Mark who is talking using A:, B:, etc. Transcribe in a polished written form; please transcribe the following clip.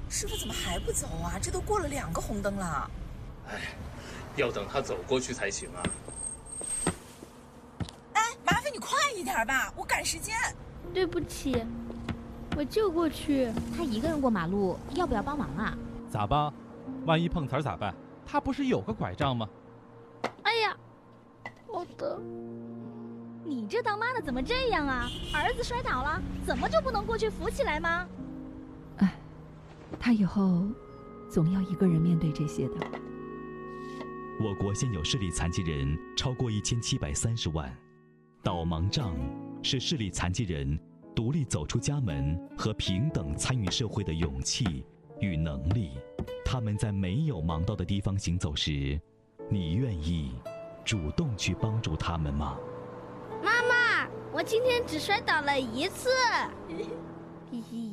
A: 师傅怎么还不走啊？这都过了2个红灯了。
B: 哎，要等他走过去才行啊。
A: 哎，麻烦你快一点吧，我赶时间。
C: 对不起，我就过去。
D: 他一个人过马路，要不要帮忙啊？
E: 咋办？万一碰瓷儿咋办？他不是有个拐杖吗？
C: 哎呀，好的。
F: 你这当妈的怎么这样啊？儿子摔倒了，怎么就不能过去扶起来吗？
G: 哎，他以后总要一个人面对这些的。
H: 我国现有视力残疾人超过1730万，导盲杖是视力残疾人独立走出家门和平等参与社会的勇气与能力。他们在没有盲道的地方行走时，你愿意主动去帮助他们吗？
C: 妈妈，我今天只摔倒了1次。
F: 咦。